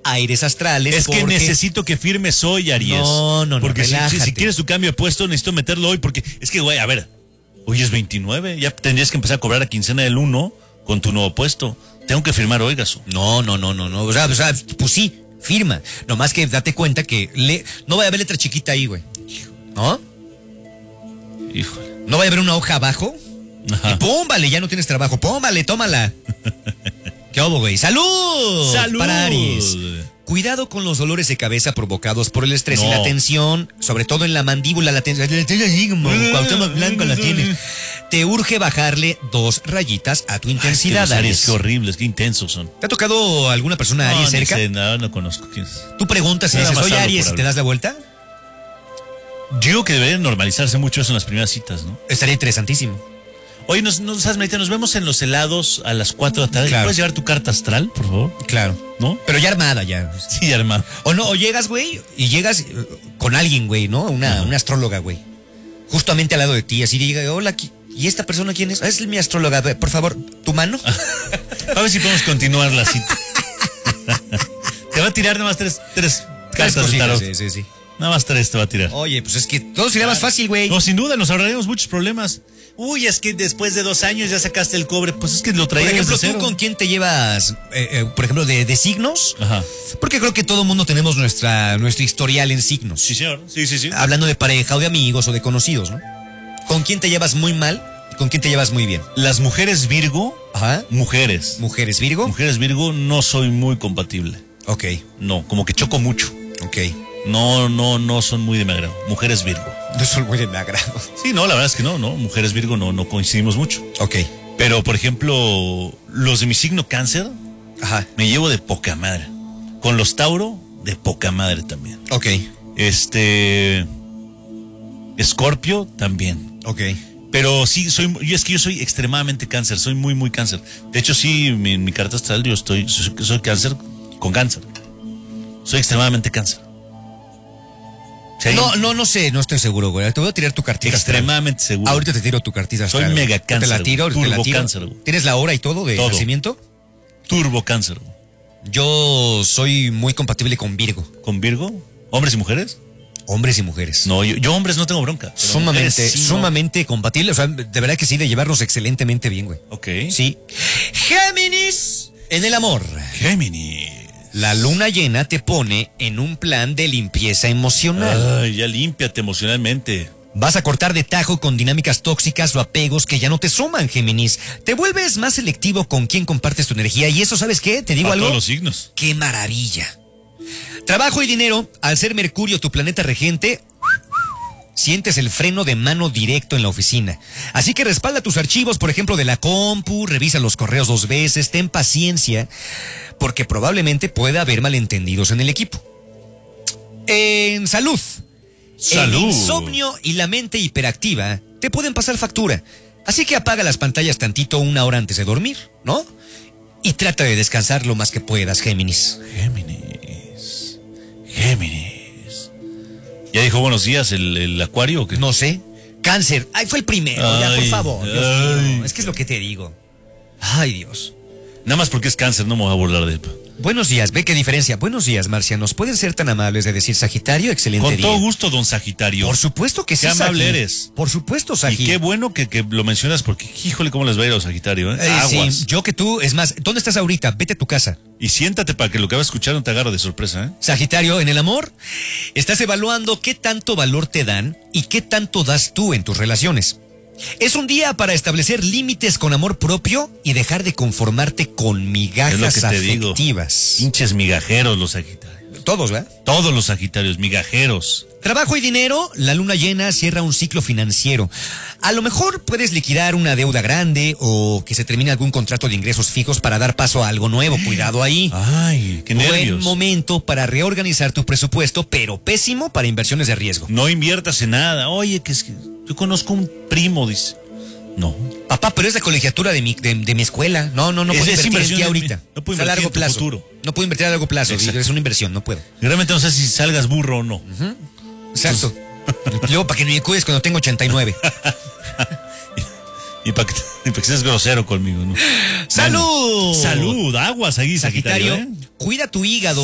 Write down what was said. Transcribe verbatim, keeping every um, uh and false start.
aires astrales. Es que porque... necesito que firmes hoy, Aries. No, no, no, Porque si, relájate. si quieres tu cambio de puesto, necesito meterlo hoy. Porque es que, güey, a ver, hoy es veintinueve. Ya tendrías que empezar a cobrar a quincena del uno con tu nuevo puesto. Tengo que firmar hoy, Gaso. No, no, no, no, no. O sea, o sea, pues sí, firma. Nomás que date cuenta que le... no vaya a haber letra chiquita ahí, güey. ¿No? Híjole. No vaya a haber una hoja abajo. Ajá. Y pum, vale, ya no tienes trabajo. Pum, vale, tómala. ¿Qué hubo, güey? ¡Salud! ¡Salud! Para Aries. Cuidado con los dolores de cabeza provocados por el estrés No. y la tensión, sobre todo en la mandíbula, la tensión. Cuauhtémoc Blanco la tiene. Te urge bajarle dos rayitas a tu intensidad, Ay, es que los Aries, Aries. qué horribles, qué intensos son. ¿Te ha tocado alguna persona Aries no, ni cerca? sé, no, no conozco quién es. Tú preguntas y Nada dices, más oye, hablo Aries, por ¿y te hablar. das la vuelta? Digo que debería normalizarse mucho eso en las primeras citas, ¿no? Estaría interesantísimo. Oye, nos, nos, ¿sabes, Marita? Nos vemos en los helados a las cuatro de la tarde. Claro. ¿Puedes llevar tu carta astral, por favor? Claro. ¿No? Pero ya armada, ya. Sí, hermano. O no, o llegas, güey, y llegas eh, con alguien, güey, ¿no? Una, una astróloga, güey. Justamente al lado de ti, así diga, hola, ¿qui- ¿y esta persona quién es? Ah, es mi astróloga, ve, por favor, ¿tu mano? A ver si podemos continuar la cita. Te va a tirar nada más tres, tres cartas de cositas, tarot. sí, sí, sí. Nada más tres te va a tirar. Oye, pues es que todo sería más fácil, güey. No, sin duda, nos ahorraremos muchos problemas. Uy, es que después de dos años ya sacaste el cobre. Pues es que lo Por traía ejemplo, desde ¿tú cero. con quién te llevas, eh, eh, por ejemplo, de, de signos? Ajá. Porque creo que todo mundo tenemos nuestra, nuestro historial en signos. Sí, señor. Sí, sí, sí. Hablando de pareja o de amigos o de conocidos, ¿no? ¿Con quién te llevas muy mal y con quién te llevas muy bien? Las mujeres Virgo, Ajá. mujeres. ¿Mujeres Virgo? Mujeres Virgo no soy muy compatible. Ok, No, como que choco mucho. ok. No, no, no son muy de mi agrado. Mujeres Virgo. No son muy de mi agrado. Sí, no, la verdad es que no, no. Mujeres Virgo no, no coincidimos mucho. Ok. Pero, por ejemplo, los de mi signo Cáncer, Ajá. me llevo de poca madre. Con los Tauro, de poca madre también. Ok. Este. Escorpio, también. Ok. Pero sí, soy, yo es que yo soy extremadamente Cáncer, soy muy, muy Cáncer. De hecho, sí, mi, en mi carta astral yo estoy, soy, soy Cáncer con Cáncer. Soy extremadamente Cáncer. O sea, No, no, no sé, no estoy seguro, güey. Te voy a tirar tu cartita astral. extremadamente seguro. Ahorita te tiro tu cartita Soy astral, güey. mega Cáncer, Te la tiro, güey. te la Turbo tiro. Cáncer, güey. ¿Tienes la hora y todo de Todo. nacimiento? Turbo Cáncer. Yo soy muy compatible con Virgo. ¿Con Virgo? ¿Hombres y mujeres? Hombres y mujeres. No, yo, yo hombres no tengo bronca. pero Sumamente, mujeres sí, no. sumamente compatible. O sea, de verdad que sí, de llevarnos excelentemente bien, güey. Ok. Sí. Géminis en el amor. Géminis. La luna llena te pone en un plan de limpieza emocional. Ay, ya límpiate emocionalmente. Vas a cortar de tajo con dinámicas tóxicas o apegos que ya no te suman, Géminis. Te vuelves más selectivo con quién compartes tu energía y eso, ¿sabes qué? ¿Te digo Para algo? todos los signos. ¡Qué maravilla! Trabajo y dinero, al ser Mercurio tu planeta regente, sientes el freno de mano directo en la oficina. Así que respalda tus archivos, por ejemplo, de la compu, revisa los correos dos veces, ten paciencia, porque probablemente pueda haber malentendidos en el equipo. En salud. Salud. El insomnio y la mente hiperactiva te pueden pasar factura. Así que apaga las pantallas tantito una hora antes de dormir, ¿no? Y trata de descansar lo más que puedas, Géminis. Géminis. Géminis. ¿Ya dijo buenos días el, el acuario o qué? No sé. Cáncer. Ay, fue el primero. ya, por Ay, favor. Dios ay. mío. Es que es lo que te digo. Ay, Dios. Nada más porque es Cáncer, no me voy a burlar de él. Buenos días. Ve qué diferencia. Buenos días, marcianos. ¿Pueden ser tan amables de decir Sagitario? Excelente Con día. todo gusto, don Sagitario. Por supuesto que sí, Qué amable Sagi. eres. Por supuesto, Y Sagi. qué bueno que, que lo mencionas porque, híjole, cómo les va a ir a los Sagitario, ¿eh? Eh, Aguas. sí, yo que tú, es más, ¿dónde estás ahorita? Vete a tu casa. Y siéntate para que lo que vas a escuchar no te agarre de sorpresa, ¿eh? Sagitario, en el amor, estás evaluando qué tanto valor te dan y qué tanto das tú en tus relaciones. Es un día para establecer límites con amor propio y dejar de conformarte con Es lo migajas que te digo. afectivas. Pinches migajeros los Sagitarios. Todos, ¿verdad? Todos los Sagitarios, migajeros. Trabajo y dinero, la luna llena cierra un ciclo financiero. A lo mejor puedes liquidar una deuda grande o que se termine algún contrato de ingresos fijos para dar paso a algo nuevo. Cuidado ahí. Ay, qué Buen nervios. momento para reorganizar tu presupuesto, pero pésimo para inversiones de riesgo. No inviertas en nada. Oye, que es que yo conozco un primo, dice. No. Papá, pero es la colegiatura de mi, de, de mi escuela. No, no, no Es- puedo es invertir en ti inversión en ahorita. mí. No puedo Es a invertir largo en tu plazo. futuro. No puedo invertir a largo plazo. Exacto. Es una inversión, no puedo. Y realmente no sé si salgas burro o no. Exacto. Luego, para que me cuides cuando tengo ochenta y nueve. Y para que, y pa' que seas grosero conmigo, ¿no? ¡Salud! Salud, aguas ahí, Sagitario. Sagitario, ¿eh? cuida tu hígado.